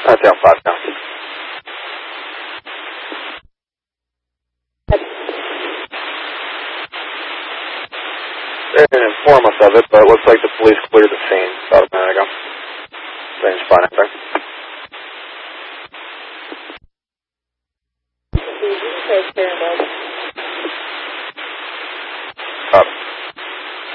Down 5 now. They didn't inform us of it, but it looks like the police cleared the scene about a minute ago. Seems fine, I think. Up.